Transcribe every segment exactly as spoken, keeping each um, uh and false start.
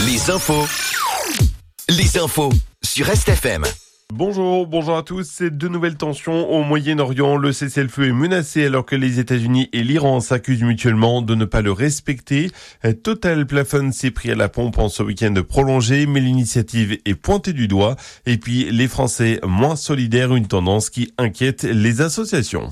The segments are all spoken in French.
Les infos. Les infos sur Est F M. Bonjour, bonjour à tous. C'est de nouvelles tensions au Moyen-Orient. Le cessez-le-feu est menacé alors que les États-Unis et l'Iran s'accusent mutuellement de ne pas le respecter. Total plafonne ses prix à la pompe en ce week-end prolongé, mais l'initiative est pointée du doigt. Et puis les Français moins solidaires, une tendance qui inquiète les associations.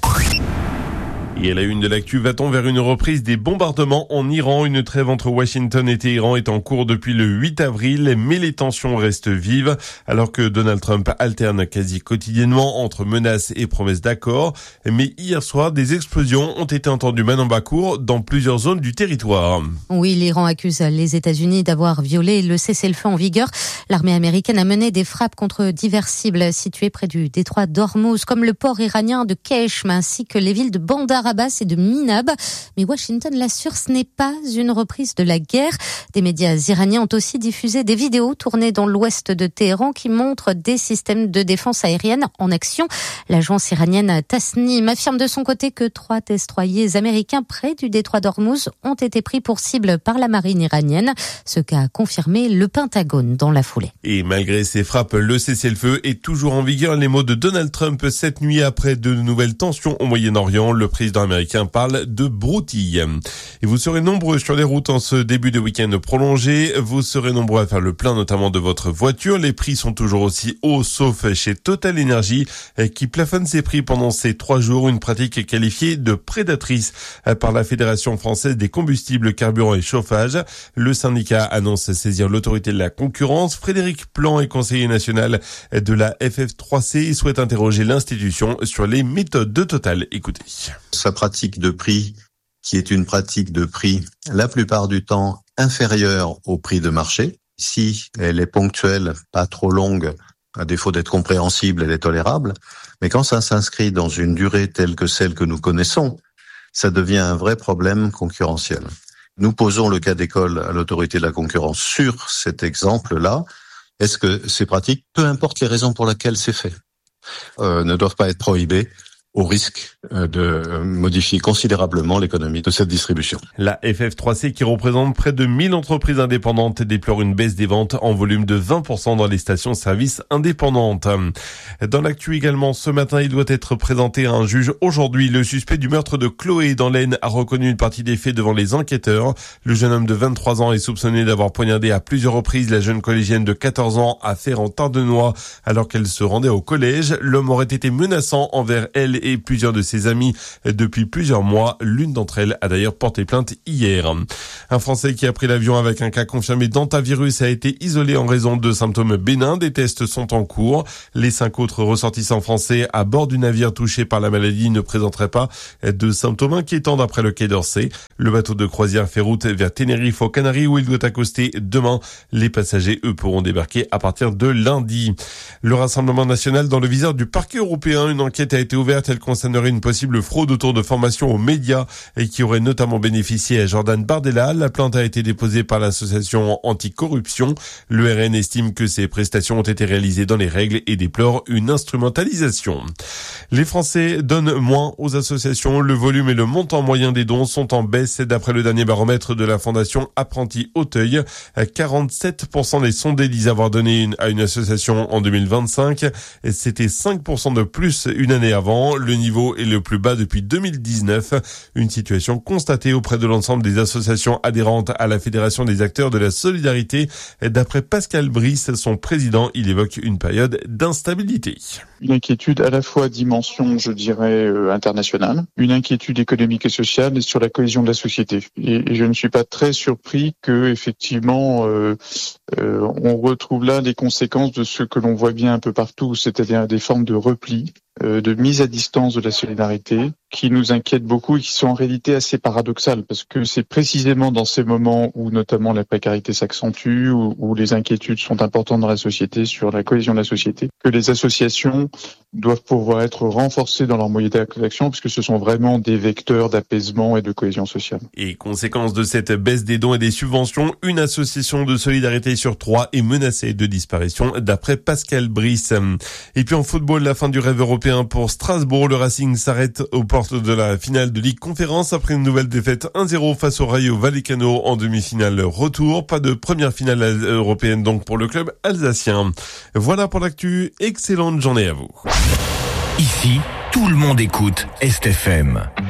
Et à la une de l'actu, va-t-on vers une reprise des bombardements en Iran? Une trêve entre Washington et Téhéran est en cours depuis le huit avril, mais les tensions restent vives, alors que Donald Trump alterne quasi quotidiennement entre menaces et promesses d'accord. Mais hier soir, des explosions ont été entendues main en bas-cour dans plusieurs zones du territoire. Oui, l'Iran accuse les États-Unis d'avoir violé le cessez-le-feu en vigueur. L'armée américaine a mené des frappes contre diverses cibles situées près du détroit d'Ormuz, comme le port iranien de Kesh, ainsi que les villes de Bandar Abbas et de Minab. Mais Washington l'assure, ce n'est pas une reprise de la guerre. Des médias iraniens ont aussi diffusé des vidéos tournées dans l'ouest de Téhéran qui montrent des systèmes de défense aérienne en action. L'agence iranienne Tasnim affirme de son côté que trois destroyers américains près du détroit d'Ormuz ont été pris pour cible par la marine iranienne, ce qu'a confirmé le Pentagone dans la foulée. Et malgré ces frappes, le cessez-le-feu est toujours en vigueur. Les mots de Donald Trump cette nuit après de nouvelles tensions au Moyen-Orient. Le président américain parle de broutille. Et vous serez nombreux sur les routes en ce début de week-end prolongé. Vous serez nombreux à faire le plein, notamment de votre voiture. Les prix sont toujours aussi hauts, sauf chez Total Energy, qui plafonne ses prix pendant ces trois jours. Une pratique qualifiée de prédatrice par la Fédération française des combustibles, carburants et chauffage. Le syndicat annonce saisir l'autorité de la concurrence. Frédéric Plan est conseiller national de la F F trois C et souhaite interroger l'institution sur les méthodes de Total. Écoutez. Sa pratique de prix, qui est une pratique de prix la plupart du temps inférieure au prix de marché. Si elle est ponctuelle, pas trop longue, à défaut d'être compréhensible, elle est tolérable. Mais quand ça s'inscrit dans une durée telle que celle que nous connaissons, ça devient un vrai problème concurrentiel. Nous posons le cas d'école à l'autorité de la concurrence sur cet exemple-là. Est-ce que ces pratiques, peu importe les raisons pour lesquelles c'est fait, euh, ne doivent pas être prohibées au risque de modifier considérablement l'économie de cette distribution. La F F trois C, qui représente près de mille entreprises indépendantes, déplore une baisse des ventes en volume de vingt pour cent dans les stations-service indépendantes. Dans l'actu également, ce matin, il doit être présenté à un juge aujourd'hui. Le suspect du meurtre de Chloé dans l'Aisne a reconnu une partie des faits devant les enquêteurs. Le jeune homme de vingt-trois ans est soupçonné d'avoir poignardé à plusieurs reprises la jeune collégienne de quatorze ans à Férentin-de-Noix alors qu'elle se rendait au collège. L'homme aurait été menaçant envers elle et plusieurs de ses amis depuis plusieurs mois. L'une d'entre elles a d'ailleurs porté plainte hier. Un Français qui a pris l'avion avec un cas confirmé d'hantavirus a été isolé en raison de symptômes bénins. Des tests sont en cours. Les cinq autres ressortissants français à bord du navire touché par la maladie ne présenteraient pas de symptômes inquiétants d'après le Quai d'Orsay. Le bateau de croisière fait route vers Tenerife aux Canaries où il doit accoster demain. Les passagers, eux, pourront débarquer à partir de lundi. Le Rassemblement national dans le viseur du parquet européen. Une enquête a été ouverte. Elle concernerait une possible fraude autour de formations aux médias et qui aurait notamment bénéficié à Jordan Bardella. La plainte a été déposée par l'association anticorruption. Le R N estime que ces prestations ont été réalisées dans les règles et déplore une instrumentalisation. Les Français donnent moins aux associations. Le volume et le montant moyen des dons sont en baisse d'après le dernier baromètre de la Fondation Apprentis Auteuil. quarante-sept pour cent des sondés disent avoir donné une, à une association en deux mille vingt-cinq. C'était cinq pour cent de plus une année avant. Le niveau est le plus bas depuis deux mille dix-neuf. Une situation constatée auprès de l'ensemble des associations adhérentes à la Fédération des acteurs de la solidarité. D'après Pascal Brice, son président, il évoque une période d'instabilité. Une inquiétude à la fois à dimension, je dirais, euh, internationale, une inquiétude économique et sociale et sur la cohésion de la société. Et, et je ne suis pas très surpris que, effectivement, euh, euh, on retrouve là les conséquences de ce que l'on voit bien un peu partout, c'est-à-dire des formes de repli, euh, de mise à distance de la solidarité, qui nous inquiètent beaucoup et qui sont en réalité assez paradoxales, parce que c'est précisément dans ces moments où notamment la précarité s'accentue, où, où les inquiétudes sont importantes dans la société, sur la cohésion de la société, que les associations doivent pouvoir être renforcées dans leurs moyens d'action, puisque ce sont vraiment des vecteurs d'apaisement et de cohésion sociale. Et conséquence de cette baisse des dons et des subventions, une association de solidarité sur trois est menacée de disparition, d'après Pascal Brice. Et puis en football, la fin du rêve européen pour Strasbourg. Le Racing s'arrête au port portes de la finale de Ligue Conférence après une nouvelle défaite un zéro face au Rayo Vallecano en demi-finale retour. Pas de première finale européenne donc pour le club alsacien. Voilà pour l'actu. Excellente journée à vous. Ici, tout le monde écoute Est F M.